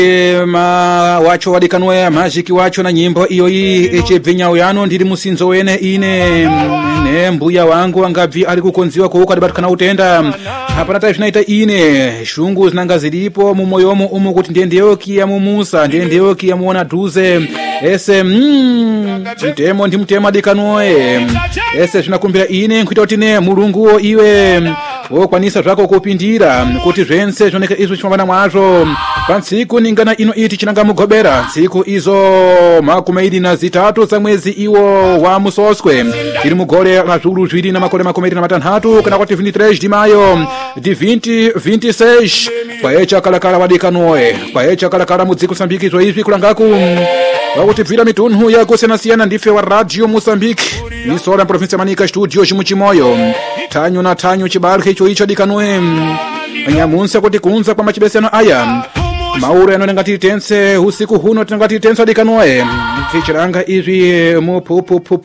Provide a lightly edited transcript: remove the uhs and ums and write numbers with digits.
wacho wadikanwe majiki wacho na nyimbo iyo iyi echebvinyao yano ndiri musinzo wene ine ne mbuya wangu angabvi ari kukonziwa kuuka dibatukana utenda hapana tai zvinaita ine shungu zinanga ziripo mumoyomo umu kuti ndiendeyokiya mumusa ndiendeyokiya muona dhuze ese mtemo ndi mtema dikanwe ese zvinakumbira ine nkuita kuti ne mulunguwo iwe wokwanisa zvako kupindira kuti zvense zvoneka izvo chimabana mwazvo pantsiku ningana ino iti chinanga mugobera tsiku izo 23 za mwezi iwo wa musoswe iri mugore mazvulu zviri na makore 23 kana kuti 23 di mayo di 2026 paecha kalakala wadikanoe paecha kalakala mudziko Mozambique izvi kulangaku wakuti bvira mitunhu yakosiyana-siyana ndife wa radio Mozambique nisora province Manika studio chimuchimoyo tanyu na tanyu chibarke icho icho dikanoe nyamunsa kuti kunza kwa machibesano aya maura yanonengati tense usiku huno tinengati tense dikanoe tichiranga izvi mupupupupu